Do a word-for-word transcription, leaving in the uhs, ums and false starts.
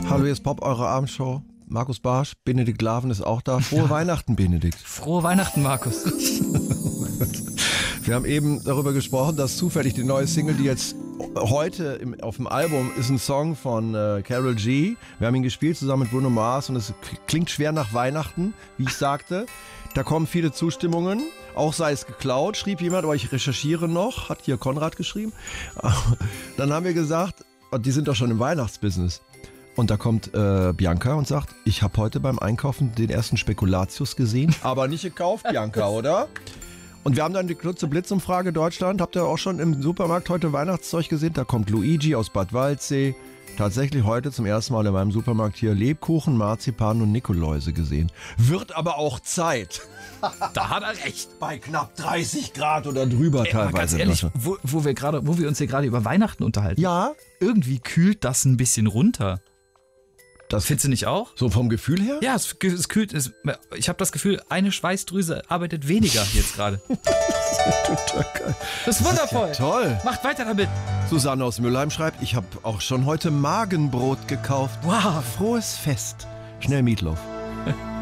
Hallo, hier ist Pop, eure Abendshow. Markus Barsch, Benedikt Laven ist auch da. Frohe Weihnachten, Benedikt. Frohe Weihnachten, Markus. Wir haben eben darüber gesprochen, dass zufällig die neue Single, die jetzt heute im, auf dem Album ist, ein Song von äh, Karol G. Wir haben ihn gespielt zusammen mit Bruno Mars und es klingt schwer nach Weihnachten, wie ich sagte. Da kommen viele Zustimmungen, auch sei es geklaut, schrieb jemand, aber ich recherchiere noch, hat hier Konrad geschrieben. Dann haben wir gesagt, die sind doch schon im Weihnachtsbusiness. Und da kommt äh, Bianca und sagt, ich habe heute beim Einkaufen den ersten Spekulatius gesehen, aber nicht gekauft, Bianca, oder? Und wir haben dann die kurze Blitzumfrage Deutschland. Habt ihr auch schon im Supermarkt heute Weihnachtszeug gesehen? Da kommt Luigi aus Bad Waldsee. Tatsächlich heute zum ersten Mal in meinem Supermarkt hier Lebkuchen, Marzipan und Nikoläuse gesehen. Wird aber auch Zeit. Da hat er recht. Bei knapp dreißig Grad oder drüber Ey, aber teilweise. ganz ehrlich, wo, wo, wir grade, wo wir uns hier gerade über Weihnachten unterhalten. Ja. Irgendwie kühlt das ein bisschen runter. Das Findest du nicht auch? So vom Gefühl her? Ja, es, es kühlt. Es, ich habe das Gefühl, eine Schweißdrüse arbeitet weniger jetzt gerade. Total geil. Das ist wundervoll. Das ist ja toll. Macht weiter damit. Susanne aus Mülheim schreibt, ich habe auch schon heute Magenbrot gekauft. Wow. Frohes Fest. Schnell Meatloaf.